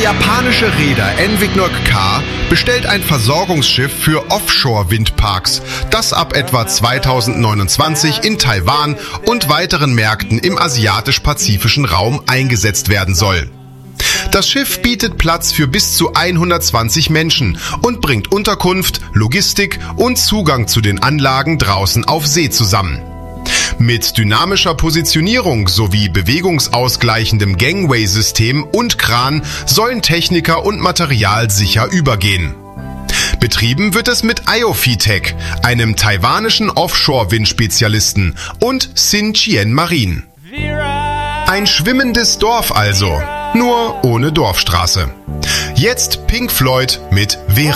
japanische Reeder Envignor K. bestellt ein Versorgungsschiff für Offshore-Windparks, das ab etwa 2029 in Taiwan und weiteren Märkten im asiatisch-pazifischen Raum eingesetzt werden soll. Das Schiff bietet Platz für bis zu 120 Menschen und bringt Unterkunft, Logistik und Zugang zu den Anlagen draußen auf See zusammen. Mit dynamischer Positionierung sowie bewegungsausgleichendem Gangway-System und Kran sollen Techniker und Material sicher übergehen. Betrieben wird es mit IOFITEC, einem taiwanischen Offshore-Wind-Spezialisten, und Sin-Chien Marine. Ein schwimmendes Dorf also, nur ohne Dorfstraße. Jetzt Pink Floyd mit Vera.